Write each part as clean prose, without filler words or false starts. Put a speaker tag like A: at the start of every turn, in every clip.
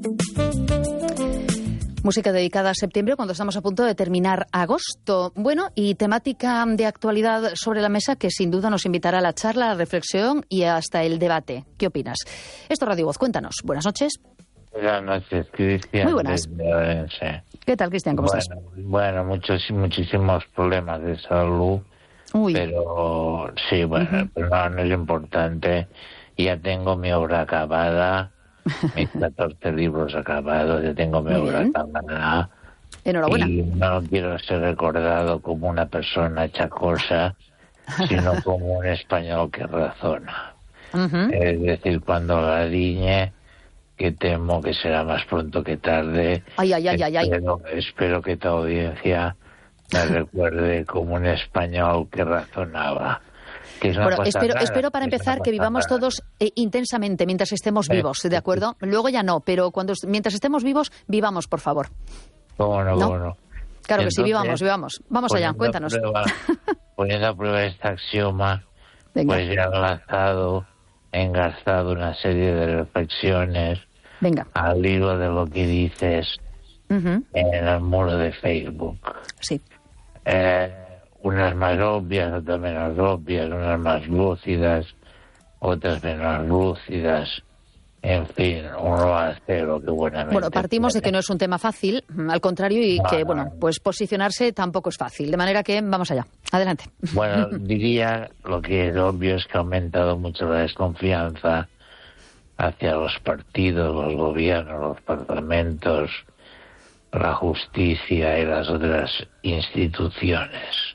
A: Música dedicada a septiembre cuando estamos a punto de terminar agosto. Bueno, y temática de actualidad sobre la mesa que sin duda nos invitará a la charla, a la reflexión y hasta el debate. ¿Qué opinas? Esto es Radio Voz, cuéntanos. Buenas noches.
B: Buenas noches, Cristian.
A: Muy buenas. ¿Qué tal, Cristian? ¿Cómo estás?
B: Bueno, muchísimos problemas de salud.
A: Uy.
B: Pero sí, bueno, pero no es importante. Ya tengo mi obra acabada. Mis 14 libros acabados, ya tengo mi obra acabada.
A: Enhorabuena.
B: Y no quiero ser recordado como una persona chacosa, sino como un español que razona. Es decir, cuando la diñe, que temo que será más pronto que tarde. Espero que tu audiencia me recuerde como un español que razonaba.
A: Bueno, espero para empezar que vivamos todos intensamente mientras estemos vivos, ¿de acuerdo? Luego ya no, pero mientras estemos vivos, vivamos, por favor.
B: ¿Cómo no?
A: Claro que sí, vivamos. Vamos allá, cuéntanos.
B: Poniendo a prueba este axioma,
A: Venga.
B: Pues ya he engarzado una serie de reflexiones al hilo de lo que dices en el muro de Facebook.
A: Sí.
B: Unas más obvias, otras menos obvias, unas más lúcidas, otras menos lúcidas. En fin, 1-0, qué buenamente.
A: Bueno, partimos de que no es un tema fácil, al contrario, y que, pues posicionarse tampoco es fácil. De manera que vamos allá. Adelante.
B: Bueno, diría lo que es obvio es que ha aumentado mucho la desconfianza hacia los partidos, los gobiernos, los parlamentos, la justicia y las otras instituciones.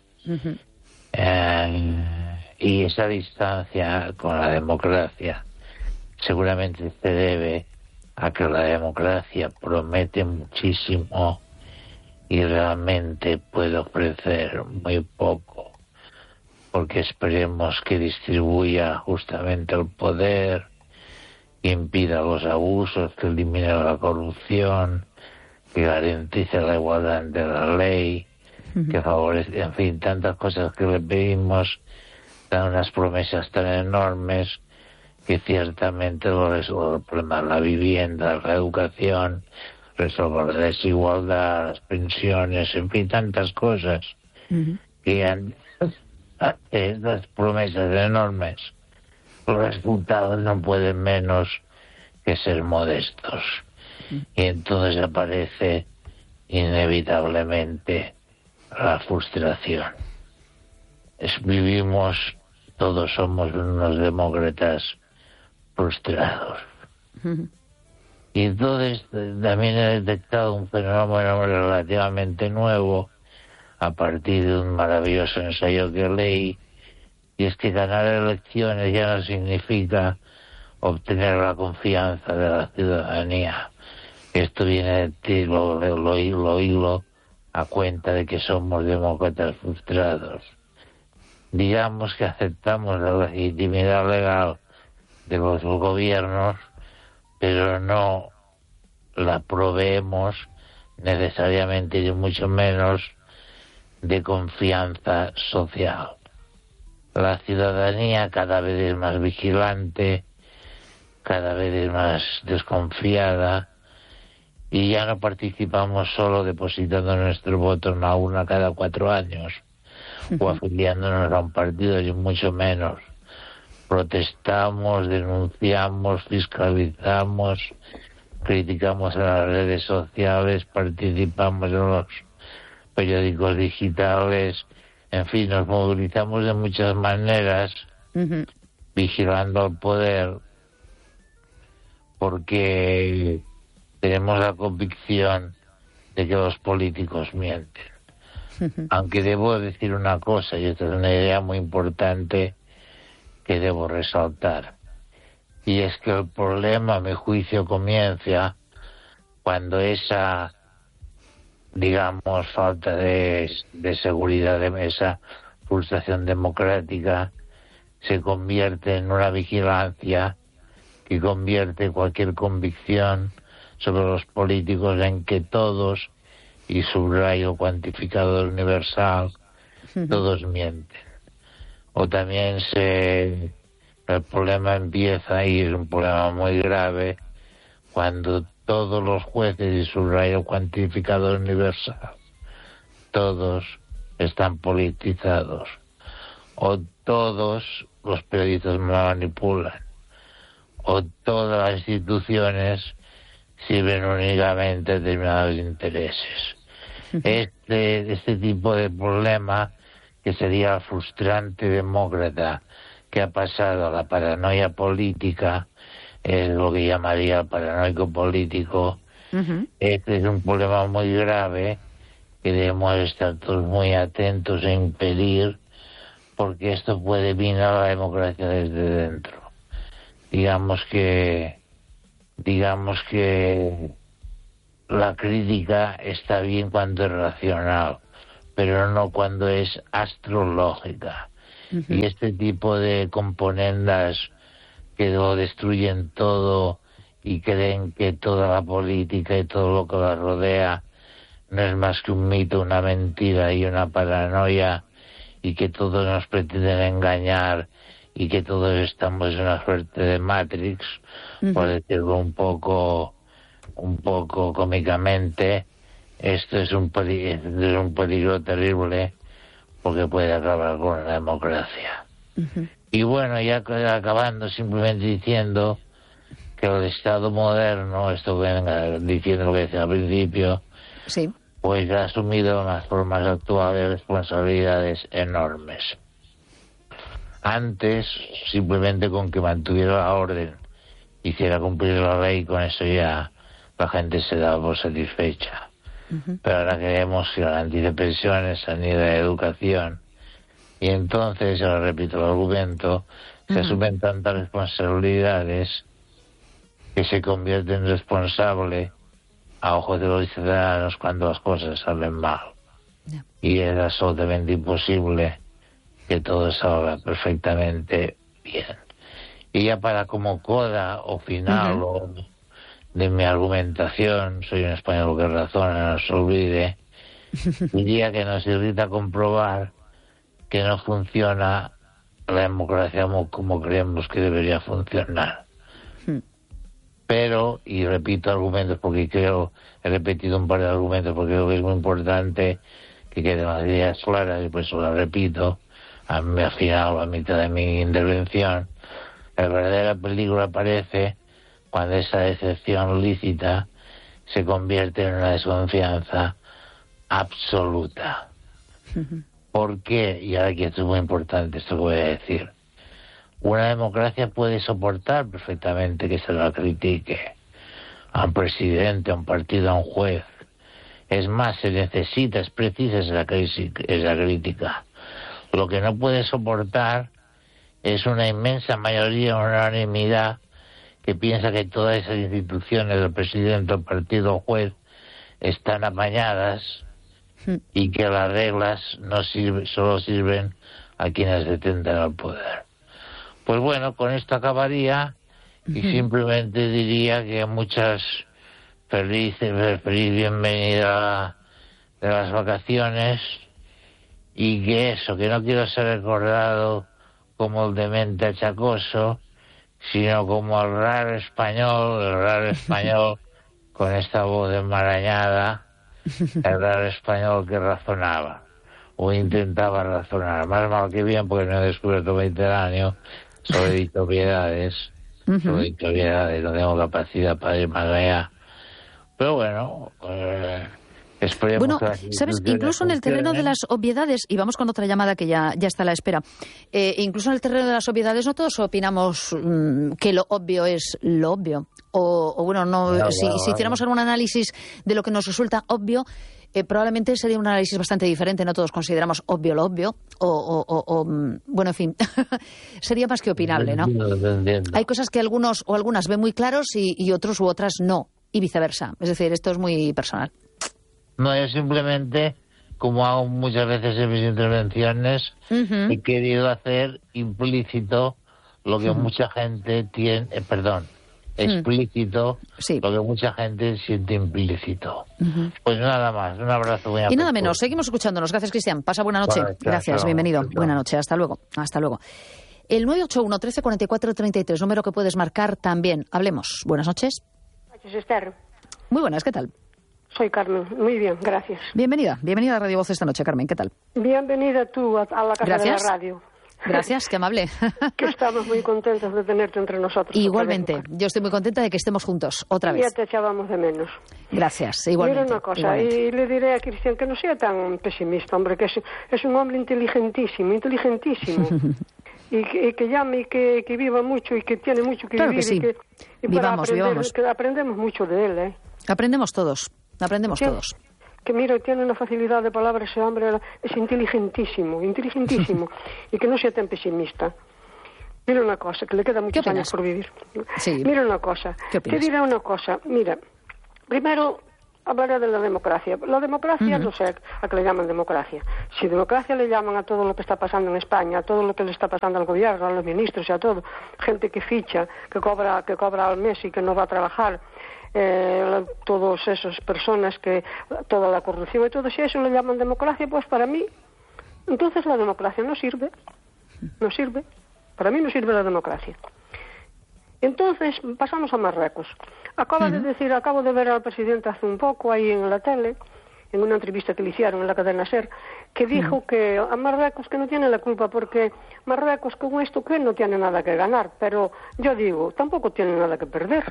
B: Y esa distancia con la democracia seguramente se debe a que la democracia promete muchísimo y realmente puede ofrecer muy poco, porque esperemos que distribuya justamente el poder, que impida los abusos, que elimine la corrupción, que garantice la igualdad ante la ley, que favorece, en fin, tantas cosas que le pedimos, dan unas promesas tan enormes que ciertamente lo resuelve el problema de la vivienda, la educación, resolver la desigualdad, las pensiones, en fin, tantas cosas que han estas promesas enormes. Los resultados no pueden menos que ser modestos. Y entonces aparece inevitablemente la frustración. Todos somos unos demócratas frustrados. Y entonces también he detectado un fenómeno relativamente nuevo a partir de un maravilloso ensayo que leí, y es que ganar elecciones ya no significa obtener la confianza de la ciudadanía. Esto viene de ti, lo hilo a cuenta de que somos demócratas frustrados. Digamos que aceptamos la legitimidad legal de los gobiernos, pero no la proveemos necesariamente y mucho menos de confianza social. La ciudadanía cada vez es más vigilante, cada vez es más desconfiada, y ya no participamos solo depositando nuestro voto en la urna cada 4 años o afiliándonos a un partido, y mucho menos. Protestamos, denunciamos, fiscalizamos, criticamos en las redes sociales, participamos en los periódicos digitales, en fin, nos movilizamos de muchas maneras, vigilando al poder, porque tenemos la convicción de que los políticos mienten. Aunque debo decir una cosa, y esta es una idea muy importante que debo resaltar, y es que el problema, a mi juicio, comienza cuando esa, digamos, falta de seguridad, esa frustración democrática se convierte en una vigilancia que convierte cualquier convicción sobre los políticos en que todos, y subrayo cuantificador universal, todos mienten. O también el problema empieza, y es un problema muy grave, cuando todos los jueces y su rayo cuantificador universal, todos están politizados, o todos los periodistas me manipulan, o todas las instituciones sirven únicamente a determinados intereses. Este tipo de problema, que sería el frustrante demócrata que ha pasado a la paranoia política, es lo que llamaría el paranoico político. Este es un problema muy grave que debemos estar todos muy atentos a impedir, porque esto puede minar la democracia desde dentro. Digamos que la crítica está bien cuando es racional, pero no cuando es astrológica. Y este tipo de componendas que lo destruyen todo y creen que toda la política y todo lo que la rodea no es más que un mito, una mentira y una paranoia, y que todos nos pretenden engañar y que todos estamos en una suerte de Matrix, por decirlo un poco cómicamente. Esto es un peligro terrible, porque puede acabar con la democracia. Y bueno, ya acabando, simplemente diciendo que el Estado moderno, esto que venga diciendo lo que decía al principio,
A: sí,
B: pues ha asumido en las formas actuales responsabilidades enormes. Antes, simplemente con que mantuviera la orden, hiciera cumplir la ley, con eso ya la gente se daba por satisfecha. Pero ahora queremos que garantice pensiones, sanidad, educación, y entonces, ahora repito el argumento, se asumen tantas responsabilidades que se convierte en responsable a ojos de los ciudadanos cuando las cosas salen mal. Y es absolutamente imposible que todo salga perfectamente bien. Y ya para como coda o final de mi argumentación, soy un español que razona, no se olvide, diría que nos irrita comprobar que no funciona la democracia como creemos que debería funcionar. Pero, y repito argumentos porque he repetido un par de argumentos porque creo que es muy importante que queden las ideas claras, y por eso las repito al final, a mitad de mi intervención. El verdadero peligro aparece cuando esa decepción lícita se convierte en una desconfianza absoluta. ¿Por qué? Y ahora aquí esto es muy importante, esto que voy a decir. Una democracia puede soportar perfectamente que se la critique a un presidente, a un partido, a un juez. Es más, se necesita, es precisa esa crítica. Lo que no puede soportar es una inmensa mayoría, una unanimidad, que piensa que todas esas instituciones, el presidente, el partido, el juez, están amañadas y que las reglas solo sirven a quienes detentan el poder. Pues bueno, con esto acabaría y simplemente diría que muchas feliz bienvenida de las vacaciones, y que no quiero ser recordado como el demente achacoso, sino como el raro español con esta voz enmarañada, el raro español que razonaba o intentaba razonar, más mal que bien, porque no he descubierto Mediterráneo, sobre dicho obviedades, no tengo capacidad para ir más allá. Pero bueno, esperemos.
A: Bueno, sabes, incluso en el terreno de las obviedades, y vamos con otra llamada que ya está a la espera, incluso en el terreno de las obviedades no todos opinamos que lo obvio es lo obvio. O bueno, si hiciéramos algún análisis de lo que nos resulta obvio, probablemente sería un análisis bastante diferente. No todos consideramos obvio lo obvio, bueno, en fin, sería más que opinable, ¿no? Hay cosas que algunos o algunas ven muy claros y otros u otras no, y viceversa. Es decir, esto es muy personal.
B: No, yo simplemente, como hago muchas veces en mis intervenciones, he querido hacer implícito lo que mucha gente tiene, explícito, lo que mucha gente siente implícito. Pues nada más, un abrazo muy
A: y nada menos, seguimos escuchándonos. Gracias, Cristian. Pasa buena noche. Gracias, bienvenido. Buena noche, hasta luego. Hasta lugo. El 981 13 44 33, número que puedes marcar también. Hablemos. Buenas noches.
C: Buenas noches, Esther.
A: Muy buenas, ¿qué tal?
C: Soy Carmen, muy bien, gracias.
A: Bienvenida a Radio Voz esta noche, Carmen, ¿qué tal?
C: Bienvenida tú a la casa
A: Gracias.
C: de la radio.
A: Gracias, qué amable.
C: Que estamos muy contentos de tenerte entre nosotros.
A: Igualmente, yo estoy muy contenta de que estemos juntos, otra vez.
C: Ya te echábamos de menos.
A: Gracias, igualmente.
C: Mira una cosa,
A: igualmente.
C: y le diré a Cristian que no sea tan pesimista, hombre, que es un hombre inteligentísimo. y que llame y que viva mucho y que tiene mucho que
A: Claro
C: vivir.
A: que sí.
C: Y
A: Vivamos.
C: que aprendemos mucho de él, ¿eh?
A: Aprendemos todos. todos.
C: Que mira, tiene una facilidad de palabra ese hombre, es inteligentísimo, y que no sea tan pesimista. Mira una cosa, que le queda muchos años por vivir.
A: Sí.
C: Mira una cosa, te diré una cosa, mira, primero hablaré de la democracia. La democracia, no sé a qué le llaman democracia. Si democracia le llaman a todo lo que está pasando en España, a todo lo que le está pasando al gobierno, a los ministros y a todo, gente que ficha, que cobra al mes y que no va a trabajar, todas esas personas, que toda la corrupción y todo, si eso le llaman democracia, pues para mí, entonces la democracia no sirve, para mí no sirve la democracia. Entonces pasamos a Marruecos. Acabo de ver al presidente hace un poco ahí en la tele, en una entrevista que le hicieron en la cadena SER, que dijo que a Marruecos que no tiene la culpa, porque Marruecos con esto que no tiene nada que ganar, pero yo digo, tampoco tiene nada que perder.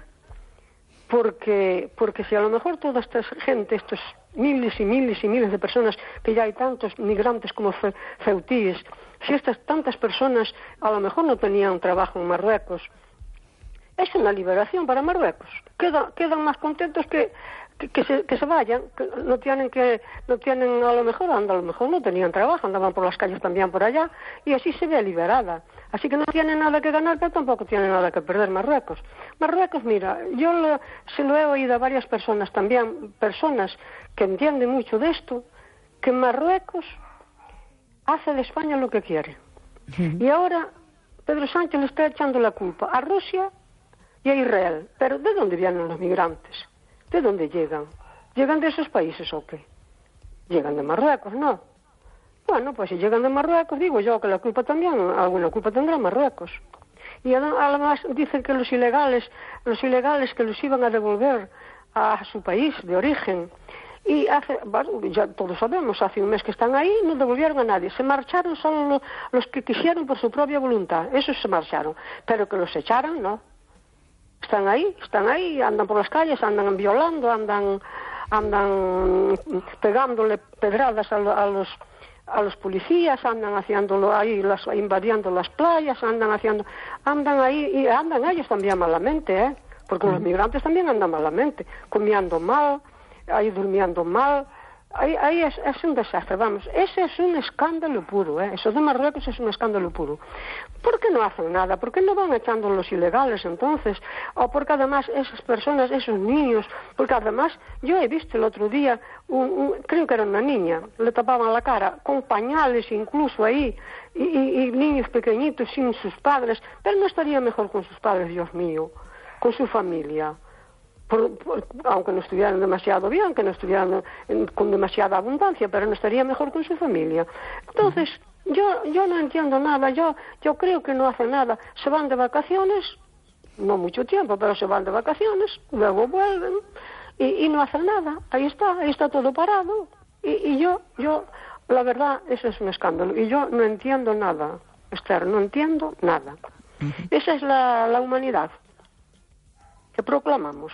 C: Porque si a lo mejor toda esta gente, estos miles y miles y miles de personas, que ya hay tantos migrantes como ceutíes, si estas tantas personas a lo mejor no tenían trabajo en Marruecos, es una liberación para Marruecos. Quedan más contentos que se vayan, que no tienen a lo mejor no tenían trabajo, andaban por las calles también por allá, y así se ve liberada. Así que no tienen nada que ganar, pero tampoco tienen nada que perder Marruecos. Marruecos, mira, se lo he oído a varias personas también, personas que entienden mucho de esto, que Marruecos hace de España lo que quiere. Y ahora Pedro Sánchez le está echando la culpa a Rusia y a Israel. Pero ¿de dónde vienen los migrantes? ¿De dónde llegan? ¿Llegan de esos países o qué? Llegan de Marruecos, ¿no? Bueno, pues si llegan de Marruecos, digo yo que alguna culpa tendrá Marruecos. Y además dicen que los ilegales que los iban a devolver a su país de origen. Y ya todos sabemos, hace un mes que están ahí, no devolvieron a nadie. Se marcharon solo los que quisieron por su propia voluntad. Esos se marcharon. Pero que los echaran, no. Están ahí, andan por las calles, andan violando, andan pegándole pedradas a los policías, andan haciéndolo ahí, invadiendo las playas, andan ahí, y andan ellos también malamente, porque los migrantes también andan malamente, comiendo mal, ahí durmiendo mal. Ahí es un desastre, vamos. Ese es un escándalo puro, Eso de Marruecos es un escándalo puro. ¿Por qué no hacen nada? ¿Por qué no van echando los ilegales entonces? O porque además esas personas, esos niños, porque además yo he visto el otro día, creo que era una niña, le tapaban la cara, con pañales incluso ahí, y niños pequeñitos sin sus padres, pero no estaría mejor con sus padres, Dios mío, con su familia. Aunque no estuvieran demasiado bien, que no estuvieran con demasiada abundancia, pero no estaría mejor con su familia. Entonces, yo no entiendo nada, yo creo que no hacen nada. Se van de vacaciones, no mucho tiempo, pero se van de vacaciones, luego vuelven y no hacen nada. Ahí está todo parado. Y yo, la verdad, eso es un escándalo. Y yo no entiendo nada, Esther, no entiendo nada. Esa es la humanidad que proclamamos.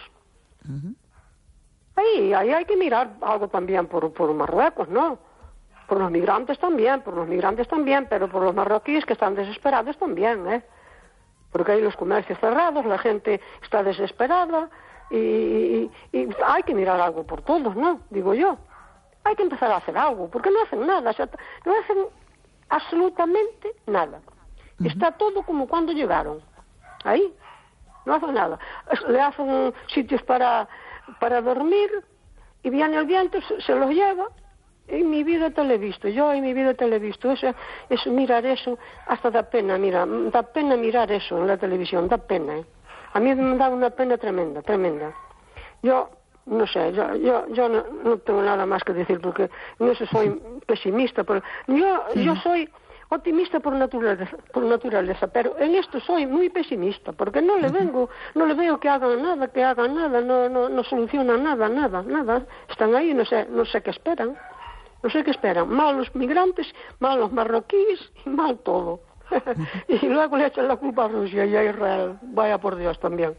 C: Ahí hay que mirar algo también por Marruecos, ¿no? Por los migrantes también, pero por los marroquíes que están desesperados también, Porque hay los comercios cerrados, la gente está desesperada y hay que mirar algo por todos, ¿no? Digo yo. Hay que empezar a hacer algo, porque no hacen nada, no hacen absolutamente nada. Está todo como cuando llegaron. Ahí. No hacen nada. Le hacen sitios para dormir y viene el viento, se los lleva. En mi vida te lo he visto. Eso, mirar eso, hasta da pena mirar eso en la televisión, da pena. A mí me da una pena tremenda. Yo no sé, yo no tengo nada más que decir porque en eso soy pesimista. Pero yo soy optimista por naturaleza, pero en esto soy muy pesimista, porque no le veo que hagan nada, no solucionan nada. Están ahí, no sé qué esperan. Mal los migrantes, mal los marroquíes y mal todo. Y luego le echan la culpa a Rusia y a Israel. Vaya por Dios también.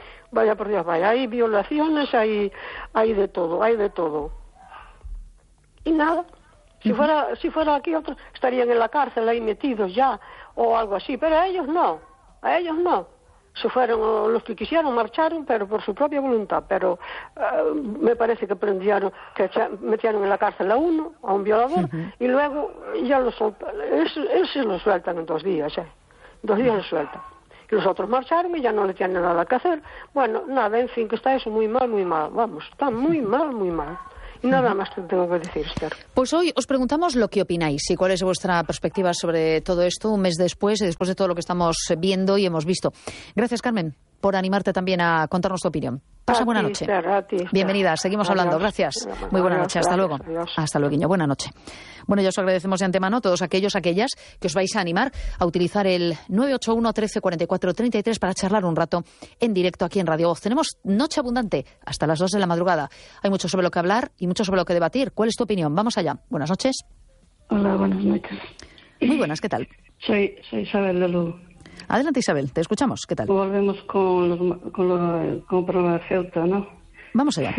C: Hay violaciones, hay de todo. Y nada. Si fuera aquí otros estarían en la cárcel ahí metidos ya o algo así, pero a ellos no. Se fueron, los que quisieron marcharon, pero por su propia voluntad, pero me parece que metieron en la cárcel a un violador, y luego ya lo soltaron. Él se lo sueltan en 2 días, 2 días lo sueltan. Y los otros marcharon y ya no le tienen nada que hacer. Bueno, nada, en fin, que está eso muy mal, vamos, está muy mal. Y nada más que tengo que decir, Esther.
A: Pues hoy os preguntamos lo que opináis y cuál es vuestra perspectiva sobre todo esto un mes después y después de todo lo que estamos viendo y hemos visto. Gracias, Carmen, por animarte también a contarnos tu opinión. Pasa buena noche.
C: Esther.
A: Bienvenida, seguimos hablando. Gracias. Muy buena noche. Hasta luego. Hasta luego, Guiño. Buena noche. Bueno, ya os agradecemos de antemano a todos aquellas que os vais a animar a utilizar el 981 13 44 33 para charlar un rato en directo aquí en Radio Voz. Tenemos noche abundante hasta las 2 de la madrugada. Hay mucho sobre lo que hablar y mucho sobre lo que debatir. ¿Cuál es tu opinión? Vamos allá. Buenas noches.
D: Hola, buenas noches.
A: Muy buenas, ¿qué tal?
D: Soy Isabel de Lugo.
A: Adelante, Isabel, te escuchamos. ¿Qué tal?
D: Volvemos con problema de Ceuta, ¿no?
A: Vamos allá.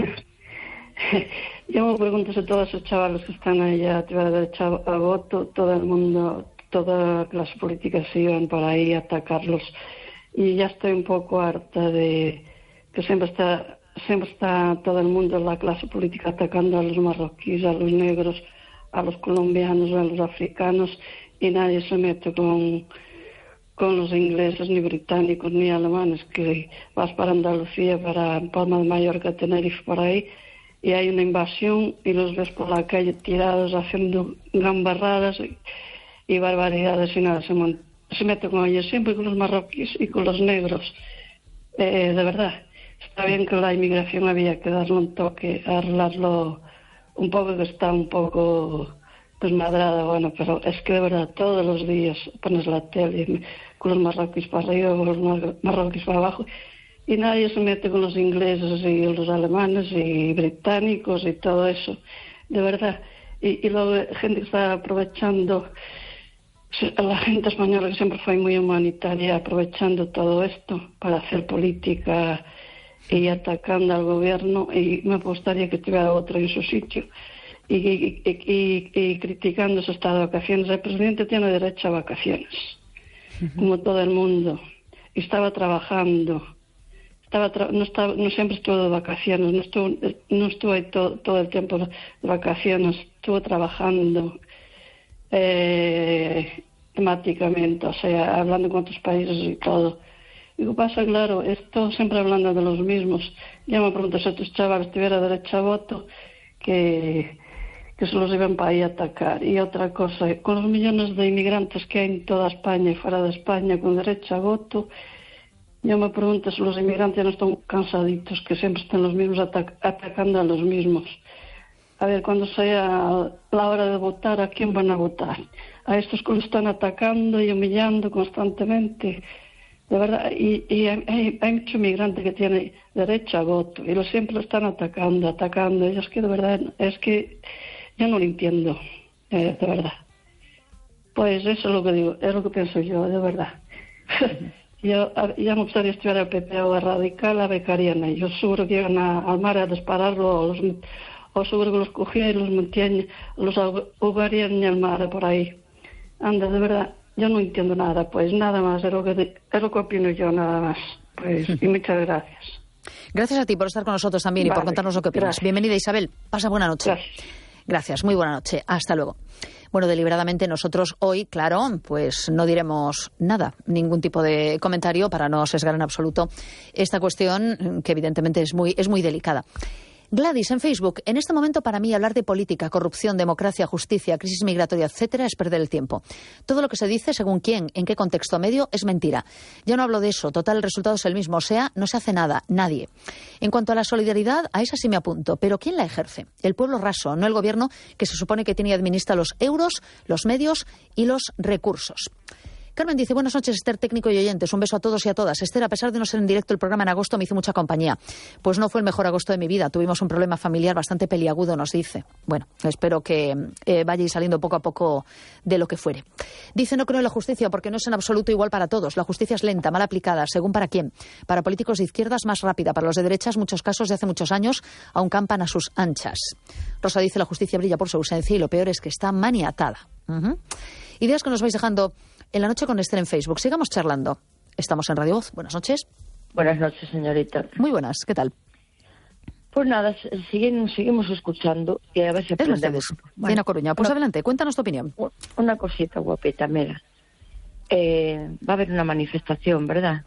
D: Yo me pregunto si todos esos chavales que están allá a derecha a voto, todo el mundo, todas las políticas se iban por ahí a atacarlos. Y ya estoy un poco harta de que siempre está todo el mundo, la clase política, atacando a los marroquíes, a los negros, a los colombianos, a los africanos, y nadie se mete con los ingleses, ni británicos, ni alemanes, que vas para Andalucía, para Palma de Mallorca, Tenerife, por ahí, y hay una invasión y los ves por la calle tirados haciendo gambarradas y barbaridades y nada, se mete con ellos, siempre con los marroquíes y con los negros. De verdad, está bien que la inmigración había que darle un toque, arreglarlo un poco, que está un poco desmadrada, bueno, pero es que de verdad todos los días pones la tele con los marroquíes para arriba, con los marroquíes para abajo, y nadie se mete con los ingleses y los alemanes y británicos y todo eso, de verdad. Y luego gente que está aprovechando, la gente española que siempre fue muy humanitaria, aprovechando todo esto para hacer política y atacando al gobierno, y me gustaría que tuviera otro en su sitio. Y criticando su estado de vacaciones. El presidente tiene derecho a vacaciones, como todo el mundo. Y estaba trabajando. No siempre estuvo de vacaciones, no estuvo ahí todo el tiempo de vacaciones. Estuvo trabajando temáticamente, o sea, hablando con otros países y todo. Y lo que pasa, claro, esto siempre hablando de los mismos. Ya me pregunto si estos chavales tuvieran derecho a voto, que se los iban para ahí a atacar. Y otra cosa, con los millones de inmigrantes que hay en toda España y fuera de España con derecho a voto, yo me pregunto si los inmigrantes no están cansaditos, que siempre están los mismos atacando a los mismos. A ver, cuando sea la hora de votar, ¿a quién van a votar? A estos que lo están atacando y humillando constantemente. De verdad, y hay mucho inmigrante que tiene derecho a voto y siempre lo están atacando. Y es que de verdad, es que yo no lo entiendo, de verdad. Pues eso es lo que digo, es lo que pienso yo, de verdad. Ya me gustaría estudiar el PP o el Radical, la becarían ellos. Seguro que iban al mar a dispararlo, o seguro que los cogían y los metían, los ahogarían en el mar por ahí. Anda, de verdad, yo no entiendo nada, pues nada más, es lo que opino yo, nada más. Pues, y muchas gracias.
A: Gracias a ti por estar con nosotros también y por contarnos lo que opinas.
D: Gracias.
A: Bienvenida, Isabel. Pasa buena noche. Gracias, muy buena noche. Hasta luego. Bueno, deliberadamente nosotros hoy, claro, pues no diremos nada, ningún tipo de comentario para no sesgar en absoluto esta cuestión que evidentemente es muy delicada. Gladys, en Facebook, en este momento para mí hablar de política, corrupción, democracia, justicia, crisis migratoria, etcétera, es perder el tiempo. Todo lo que se dice, según quién, en qué contexto medio, es mentira. Ya no hablo de eso, total, el resultado es el mismo, o sea, no se hace nada, nadie. En cuanto a la solidaridad, a esa sí me apunto, pero ¿quién la ejerce? El pueblo raso, no el gobierno que se supone que tiene y administra los euros, los medios y los recursos. Carmen dice, buenas noches, Esther, técnico y oyentes. Un beso a todos y a todas. Esther, a pesar de no ser en directo el programa en agosto, me hizo mucha compañía. Pues no fue el mejor agosto de mi vida. Tuvimos un problema familiar bastante peliagudo, nos dice. Bueno, espero que vayáis saliendo poco a poco de lo que fuere. Dice, no creo en la justicia porque no es en absoluto igual para todos. La justicia es lenta, mal aplicada, según para quién. Para políticos de izquierdas, más rápida. Para los de derechas, muchos casos de hace muchos años aún campan a sus anchas. Rosa dice, la justicia brilla por su ausencia y lo peor es que está maniatada. Ideas que nos vais dejando en la noche con Esther en Facebook. Sigamos charlando. Estamos en Radio Voz. Buenas noches.
E: Buenas noches, señorita.
A: Muy buenas. ¿Qué tal?
E: Pues nada, seguimos escuchando y a ver si aprendemos.
A: Bien, a Coruña. Pues adelante, cuéntanos tu opinión.
E: Una cosita guapita, mira. Va a haber una manifestación, ¿verdad?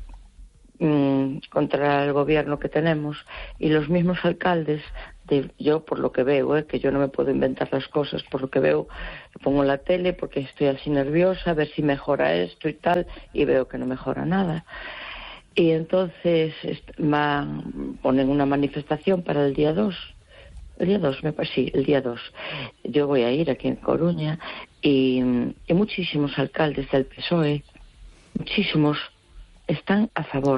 E: Contra el gobierno que tenemos y los mismos alcaldes, yo por lo que veo, que yo no me puedo inventar las cosas, por lo que veo, pongo la tele porque estoy así nerviosa, a ver si mejora esto y tal, y veo que no mejora nada. Y entonces ponen una manifestación para el día 2. El día 2, sí, el día 2. Yo voy a ir aquí en Coruña y muchísimos alcaldes del PSOE, muchísimos, están a favor,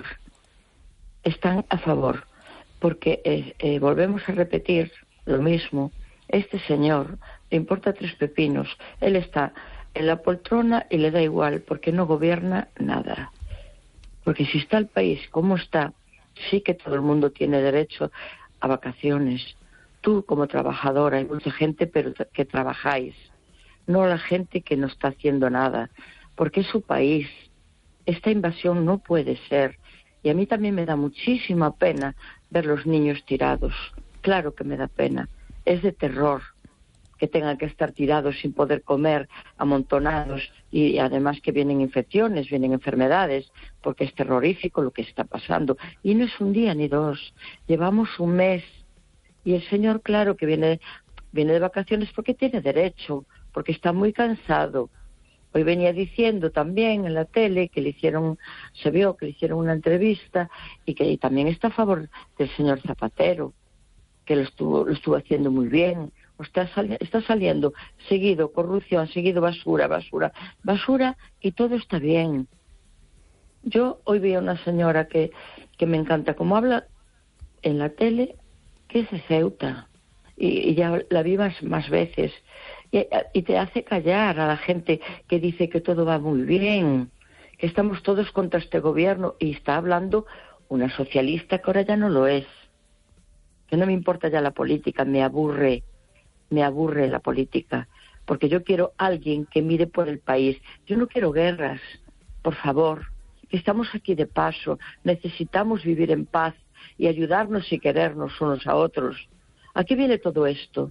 E: porque volvemos a repetir lo mismo. Este señor le importa 3 pepinos, él está en la poltrona y le da igual, porque no gobierna nada. Porque si está el país como está, sí que todo el mundo tiene derecho a vacaciones. Tú como trabajadora, hay mucha gente pero que trabajáis, no la gente que no está haciendo nada, porque es su país. Esta invasión no puede ser. Y a mí también me da muchísima pena ver los niños tirados. Claro que me da pena. Es de terror que tengan que estar tirados sin poder comer, amontonados, y además que vienen infecciones, vienen enfermedades, porque es terrorífico lo que está pasando. Y no es un día ni 2. Llevamos un mes. Y el señor, claro que viene de vacaciones porque tiene derecho, porque está muy cansado. Hoy venía diciendo también en la tele que se vio que le hicieron una entrevista y que también está a favor del señor Zapatero, que lo estuvo haciendo muy bien. Está saliendo seguido corrupción, seguido basura, y todo está bien. Yo hoy vi a una señora que me encanta como habla en la tele, que es de Ceuta, y ya la vi más veces. Y te hace callar a la gente que dice que todo va muy bien, que estamos todos contra este gobierno, y está hablando una socialista que ahora ya no lo es. Que no me importa ya la política, me aburre la política, porque yo quiero alguien que mire por el país. Yo no quiero guerras, por favor, que estamos aquí de paso, necesitamos vivir en paz y ayudarnos y querernos unos a otros. ¿A qué viene todo esto?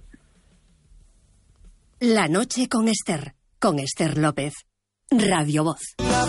F: La noche con Esther López. Radio Voz.